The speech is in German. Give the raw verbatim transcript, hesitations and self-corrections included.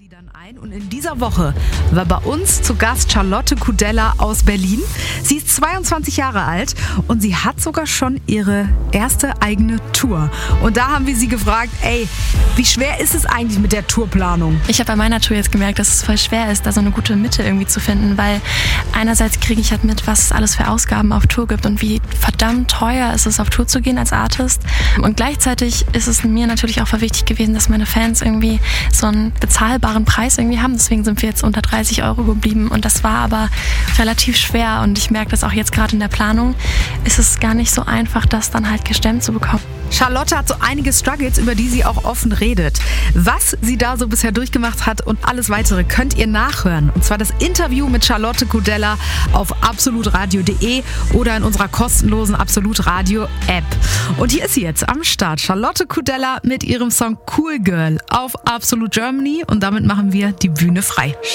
sie dann ein und in dieser Woche war bei uns zu Gast Charlotte Kudella aus Berlin. Sie ist zweiundzwanzig Jahre alt und sie hat sogar schon ihre erste eigene Tour. Und da haben wir sie gefragt, ey, wie schwer ist es eigentlich mit der Tourplanung? Ich habe bei meiner Tour jetzt gemerkt, dass es voll schwer ist, da so eine gute Mitte irgendwie zu finden, weil einerseits kriege ich halt mit, was es alles für Ausgaben auf Tour gibt und wie verdammt teuer ist es, auf Tour zu gehen als Artist. Und gleichzeitig ist es mir natürlich auch voll wichtig gewesen, dass meine Fans irgendwie so einen bezahlbaren Preis irgendwie haben. Deswegen sind wir jetzt unter dreißig Euro geblieben und das war aber relativ schwer und ich merke das auch jetzt gerade in der Planung, ist es gar nicht so einfach, das dann halt gestemmt zu bekommen. Charlotte hat so einige Struggles, über die sie auch offen redet. Was sie da so bisher durchgemacht hat und alles weitere könnt ihr nachhören. Und zwar das Interview mit Charlotte Kudella auf absolutradio punkt de oder in unserer kostenlosen Absolut Radio App. Und hier ist sie jetzt am Start. Charlotte Kudella mit ihrem Song Cool Girl auf Absolut Germany und damit machen wir die Bühne frei.